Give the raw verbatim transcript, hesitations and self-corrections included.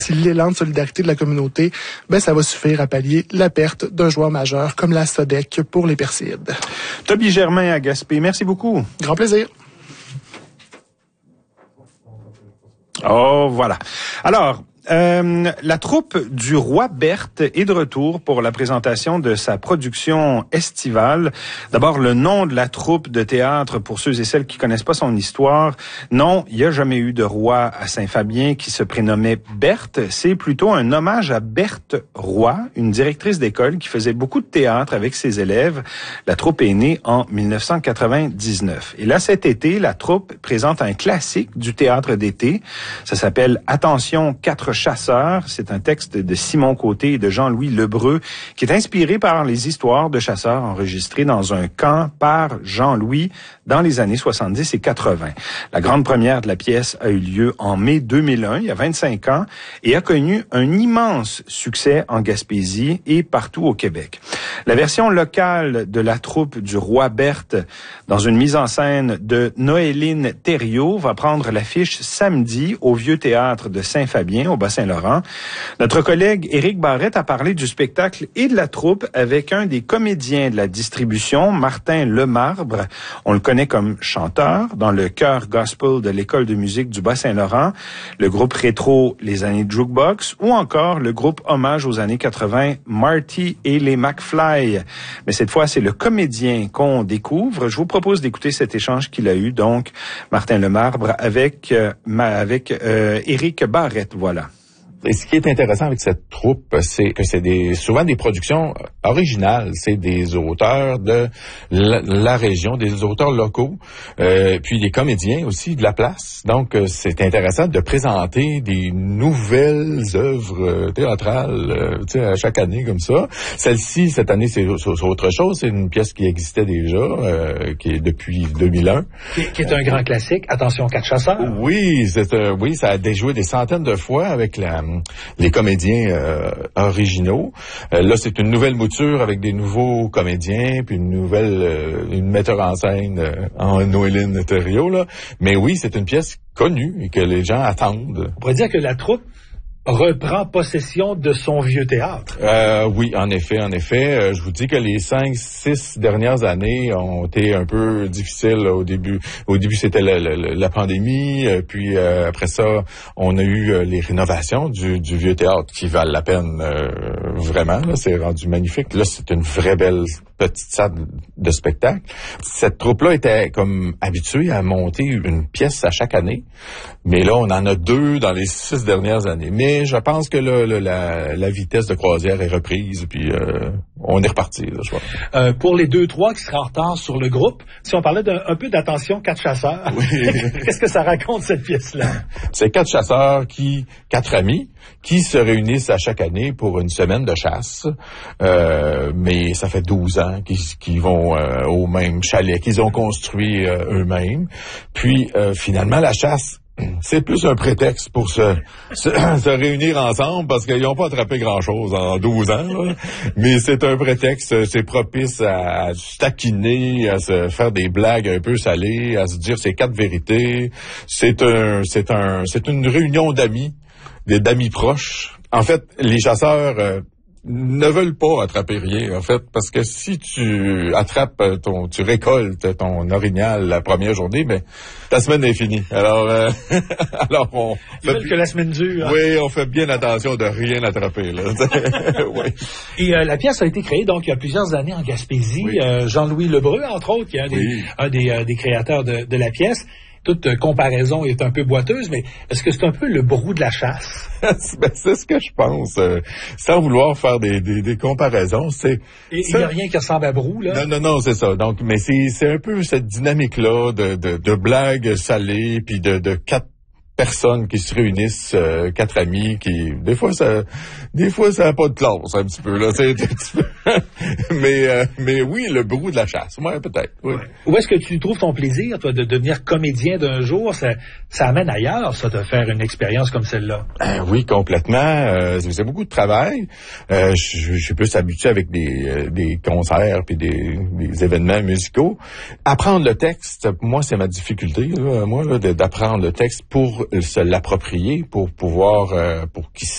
Si l'élan de solidarité de la communauté, ben ça va suffire à pallier la perte d'un joueur majeur comme la Sodec pour les Perséides. Toby Germain à Gaspé, merci beaucoup. Grand plaisir. Oh, voilà. Alors, Euh, la troupe du Roi Berthe est de retour pour la présentation de sa production estivale. D'abord, le nom de la troupe de théâtre, pour ceux et celles qui connaissent pas son histoire. Non, il n'y a jamais eu de roi à Saint-Fabien qui se prénommait Berthe. C'est plutôt un hommage à Berthe Roy, une directrice d'école qui faisait beaucoup de théâtre avec ses élèves. La troupe est née en dix-neuf cent quatre-vingt-dix-neuf. Et là, cet été, la troupe présente un classique du théâtre d'été. Ça s'appelle « Attention, quatre chasseurs ». C'est un texte de Simon Côté et de Jean-Louis Lebreu qui est inspiré par les histoires de chasseurs enregistrées dans un camp par Jean-Louis dans les années soixante-dix et quatre-vingts. La grande première de la pièce a eu lieu en mai deux mille un, il y a vingt-cinq ans, et a connu un immense succès en Gaspésie et partout au Québec. La version locale de la troupe du Roi Berthe, dans une mise en scène de Noéline Thériault, va prendre l'affiche samedi au Vieux Théâtre de Saint-Fabien, au Bas-Saint-Laurent. Notre collègue Éric Barrette a parlé du spectacle et de la troupe avec un des comédiens de la distribution, Martin Lemarbre. On le connaît comme chanteur dans le chœur gospel de l'École de musique du Bas-Saint-Laurent, le groupe rétro Les Années Jukebox ou encore le groupe hommage aux années quatre-vingts, Marty et les McFly. Mais cette fois, c'est le comédien qu'on découvre. Je vous propose d'écouter cet échange qu'il a eu, donc, Martin Lemarbre avec, euh, avec euh, Éric Barrette. Voilà. Et ce qui est intéressant avec cette troupe, c'est que c'est des, souvent des productions originales. C'est des auteurs de la, la région, des auteurs locaux, euh, puis des comédiens aussi de la place. Donc, c'est intéressant de présenter des nouvelles œuvres théâtrales, euh, tu sais, à chaque année comme ça. Celle-ci, cette année, c'est, c'est autre chose. C'est une pièce qui existait déjà, euh, qui est depuis deux mille un. Qui, qui est un grand classique. Attention, quatre chasseurs. Oui, c'est, euh, oui, ça a déjoué des centaines de fois avec la les comédiens euh, originaux. Euh, là, c'est une nouvelle mouture avec des nouveaux comédiens, puis une nouvelle euh, une metteur en scène euh, en Noéline Thériault, là. Mais oui, c'est une pièce connue et que les gens attendent. On pourrait dire que la troupe reprend possession de son vieux théâtre. Euh, oui, en effet, en effet. Euh, je vous dis que les cinq, six dernières années ont été un peu difficiles là, au début. Au début, c'était la, la, la pandémie. Euh, puis euh, après ça, on a eu euh, les rénovations du, du vieux théâtre qui valent la peine euh, vraiment. Là, c'est rendu magnifique. Là, c'est une vraie belle petite salle de spectacle. Cette troupe-là était comme habituée à monter une pièce à chaque année. Mais là, on en a deux dans les six dernières années. Mais je pense que là, là, la, la vitesse de croisière est reprise, puis euh, on est reparti, là, je crois. Euh, pour les deux, trois qui seraient en retard sur le groupe, si on parlait d'un un peu d'attention, quatre chasseurs, oui. Qu'est-ce que ça raconte, cette pièce-là? C'est quatre chasseurs, qui, quatre amis, qui se réunissent à chaque année pour une semaine de chasse. Euh, mais ça fait douze ans qu'ils, qu'ils vont euh, au même chalet qu'ils ont construit euh, eux-mêmes. Puis, euh, finalement, la chasse, c'est plus un prétexte pour se, se, se réunir ensemble parce qu'ils n'ont pas attrapé grand-chose en douze ans. Là. Mais c'est un prétexte, c'est propice à, à se taquiner, à se faire des blagues un peu salées, à se dire ces quatre vérités. C'est un, c'est un, c'est une réunion d'amis, d'amis proches. En fait, les chasseurs euh, ne veulent pas attraper rien, en fait, parce que si tu attrapes ton, tu récoltes ton orignal la première journée, ben ta semaine est finie. Alors, euh, alors on fait que la semaine dure. Hein? Oui, on fait bien attention de rien attraper là. Oui. Et euh, la pièce a été créée donc il y a plusieurs années en Gaspésie. Oui. Euh, Jean-Louis Lebreu, entre autres, qui est un des, oui. un des, euh, des créateurs de, de la pièce. Toute euh, comparaison est un peu boiteuse, mais est-ce que c'est un peu le brou de la chasse? Ben, c'est ce que je pense. Euh, sans vouloir faire des, des, des comparaisons, c'est... Et il n'y a rien qui ressemble à brou, là? Non, non, non, c'est ça. Donc, mais c'est, c'est un peu cette dynamique-là de, de, de blagues salées, puis de, de quatre personnes qui se réunissent, euh, quatre amis qui, des fois, ça, des fois, ça n'a pas de classe, un petit peu, là, c'est, mais, euh, mais oui, le brou de la chasse, ouais, peut-être, oui. Ouais. Où est-ce que tu trouves ton plaisir, toi, de devenir comédien d'un jour? Ça, ça amène ailleurs, ça, de faire une expérience comme celle-là. Euh, oui, complètement. Euh, c'est beaucoup de travail. Euh, je, je suis plus habitué avec des, euh, des concerts puis des, des événements musicaux. Apprendre le texte, moi, c'est ma difficulté, là, moi, là, d'apprendre le texte pour se l'approprier, pour pouvoir, euh, pour qu'il